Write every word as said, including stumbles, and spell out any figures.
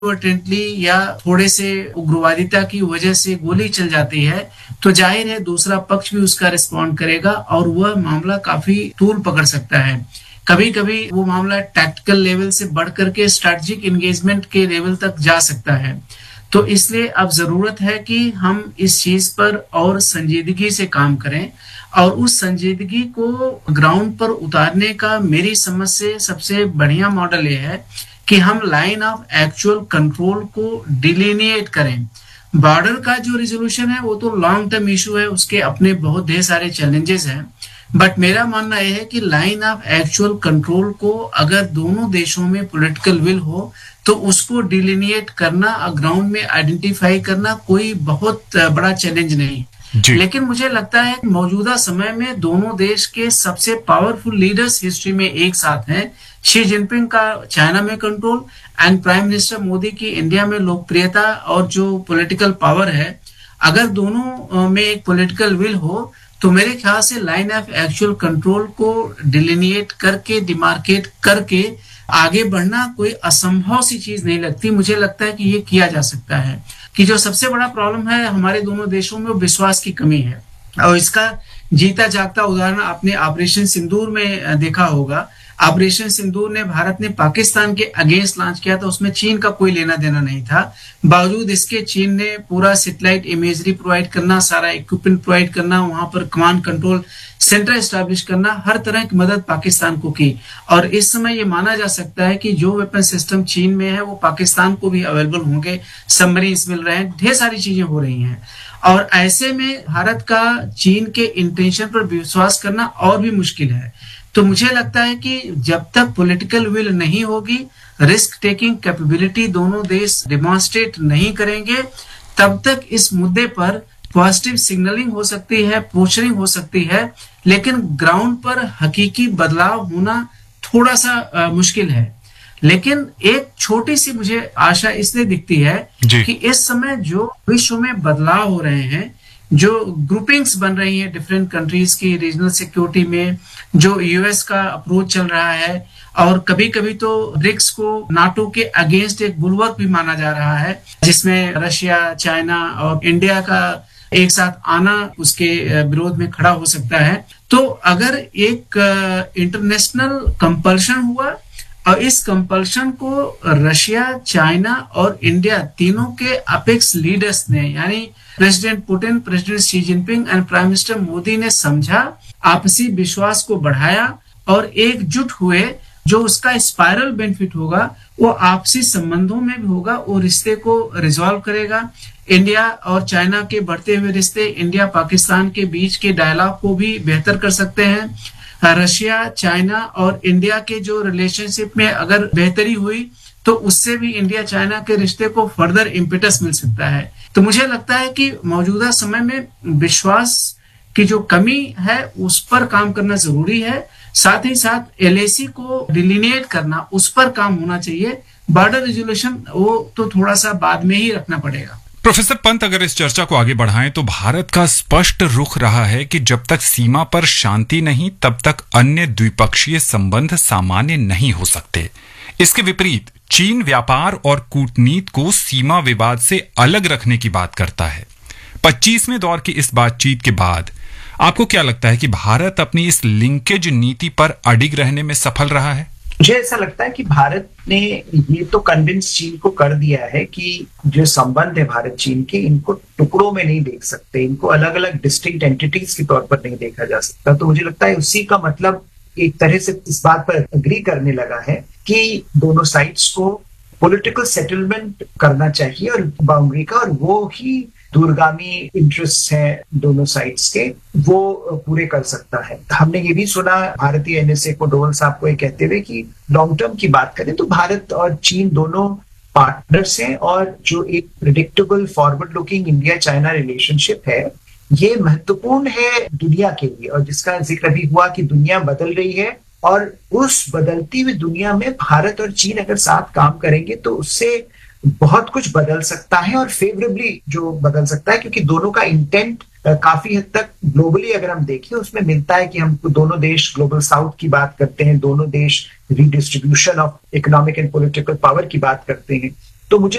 Inadvertently या थोड़े से उग्रवादिता की वजह से गोली चल जाती है, तो जाहिर है दूसरा पक्ष भी उसका रिस्पॉन्ड करेगा और वह मामला काफी तूल पकड़ सकता है। कभी कभी वो मामला टैक्टिकल लेवल से बढ़ करके स्ट्रैटेजिक एंगेजमेंट के लेवल तक जा सकता है। तो इसलिए अब जरूरत है कि हम इस चीज पर और संजीदगी से काम करें, और उस संजीदगी को ग्राउंड पर उतारने का मेरी समझ से सबसे बढ़िया मॉडल ये है कि हम लाइन ऑफ एक्चुअल कंट्रोल को डिलिनिएट करें। बॉर्डर का जो रिजोल्यूशन है वो तो लॉन्ग टर्म इशू है, उसके अपने बहुत ढेर सारे चैलेंजेस हैं, बट मेरा मानना यह है कि लाइन ऑफ एक्चुअल कंट्रोल को अगर दोनों देशों में पॉलिटिकल विल हो तो उसको डिलिनिएट करना, ग्राउंड में आइडेंटिफाई करना कोई बहुत बड़ा चैलेंज नहीं। लेकिन मुझे लगता है मौजूदा समय में दोनों देश के सबसे पावरफुल लीडर्स हिस्ट्री में एक साथ हैं। शी जिनपिंग का चाइना में control and prime minister Modi की इंडिया में लोकप्रियता और जो पॉलिटिकल पावर है, अगर दोनों में एक पॉलिटिकल विल हो तो मेरे ख्याल से लाइन ऑफ एक्चुअल कंट्रोल को डिलिनिएट करके, डिमार्केट करके आगे बढ़ना कोई असंभव सी चीज नहीं लगती। मुझे लगता है कि ये किया जा सकता है। कि जो सबसे बड़ा प्रॉब्लम है हमारे दोनों देशों में वो विश्वास की कमी है, और इसका जीता जागता उदाहरण आपने ऑपरेशन सिंदूर में देखा होगा। ऑपरेशन सिंदूर ने भारत ने पाकिस्तान के अगेंस्ट लॉन्च किया था, उसमें चीन का कोई लेना देना नहीं था। बावजूद इसके चीन ने पूरा सैटेलाइट इमेजरी प्रोवाइड करना, सारा इक्विपमेंट प्रोवाइड करना, वहां पर कमांड कंट्रोल सेंटर एस्टैब्लिश करना, हर तरह की मदद पाकिस्तान को की। और इस समय ये माना जा सकता है कि जो वेपन सिस्टम चीन में है वो पाकिस्तान को भी अवेलेबल होंगे, सबमरीन्स मिल रहे हैं, ढेर सारी चीजें हो रही हैं। और ऐसे में भारत का चीन के इंटेंशन पर विश्वास करना और भी मुश्किल है। तो मुझे लगता है कि जब तक पॉलिटिकल विल नहीं होगी, रिस्क टेकिंग कैपेबिलिटी दोनों देश डिमॉन्स्ट्रेट नहीं करेंगे, तब तक इस मुद्दे पर पॉजिटिव सिग्नलिंग हो सकती है, पोस्टरिंग हो सकती है, लेकिन ग्राउंड पर हकीकी बदलाव होना थोड़ा सा आ, मुश्किल है। लेकिन एक छोटी सी मुझे आशा इसलिए दिखती है कि इस समय जो विश्व में बदलाव हो रहे हैं, जो ग्रुपिंग्स बन रही हैं डिफरेंट कंट्रीज की रीजनल सिक्योरिटी में, जो यूएस का अप्रोच चल रहा है, और कभी कभी तो ब्रिक्स को नाटो के अगेंस्ट एक बुलवर्क भी माना जा रहा है, जिसमें रशिया, चाइना और इंडिया का एक साथ आना उसके विरोध में खड़ा हो सकता है। तो अगर एक इंटरनेशनल कंपल्शन हुआ और इस कंपल्शन को रशिया, चाइना और इंडिया तीनों के अपेक्स लीडर्स ने, यानी president Putin, president Xi Jinping and prime minister Modi ने समझा, आपसी विश्वास को बढ़ाया और एकजुट हुए, जो उसका स्पाइरल बेनिफिट होगा वो आपसी संबंधों में भी होगा, वो रिश्ते को रिजॉल्व करेगा। इंडिया और चाइना के बढ़ते हुए रिश्ते, इंडिया पाकिस्तान के बीच के डायलॉग को भी बेहतर कर सकते हैं। रशिया, चाइना और इंडिया के जो रिलेशनशिप में अगर बेहतरी हुई तो उससे भी इंडिया चाइना के रिश्ते को फर्दर इम्पेटस मिल सकता है। तो मुझे लगता है कि मौजूदा समय में विश्वास की जो कमी है उस पर काम करना जरूरी है, साथ ही साथ एलएसी को डिलिनिएट करना, उस पर काम होना चाहिए। बॉर्डर रिजोल्यूशन वो तो थोड़ा सा बाद में ही रखना पड़ेगा। प्रोफेसर पंत, अगर इस चर्चा को आगे बढ़ाएं तो भारत का स्पष्ट रुख रहा है कि जब तक सीमा पर शांति नहीं तब तक अन्य द्विपक्षीय संबंध सामान्य नहीं हो सकते। इसके विपरीत चीन व्यापार और कूटनीति को सीमा विवाद से अलग रखने की बात करता है। पच्चीसवें दौर की इस बातचीत के बाद आपको क्या लगता है कि भारत अपनी इस लिंकेज नीति पर अडिग रहने में सफल रहा है? मुझे ऐसा लगता है कि भारत ने ये तो कन्विंस चीन को कर दिया है कि जो संबंध है भारत चीन के, इनको टुकड़ों में नहीं देख सकते, इनको अलग अलग डिस्टिंक्ट एंटिटीज के तौर पर नहीं देखा जा सकता। तो मुझे लगता है उसी का मतलब एक तरह से इस बात पर अग्री करने लगा है कि दोनों साइड्स को पॉलिटिकल सेटलमेंट करना चाहिए और बाउंड्री का, और वो ही दूरगामी इंटरेस्ट हैं दोनों साइड्स के, वो पूरे कर सकता है। हमने ये भी सुना भारतीय एनएसए को डोवल साहब को ये कहते हुए कि लॉन्ग टर्म की बात करें तो भारत और चीन दोनों पार्टनर्स हैं, और जो एक predictable forward looking India China relationship है ये महत्वपूर्ण है दुनिया के लिए, और जिसका जिक्र भी हुआ कि दुनिया बदल रही है, और उस बदलती हुई दुनिया में भारत और चीन अगर साथ काम करेंगे तो उससे बहुत कुछ बदल सकता है, और फेवरेबली जो बदल सकता है, क्योंकि दोनों का इंटेंट काफी हद तक ग्लोबली अगर हम देखें उसमें मिलता है कि हम दोनों देश ग्लोबल साउथ की बात करते हैं, दोनों देश redistribution of economic and political power की बात करते हैं। तो मुझे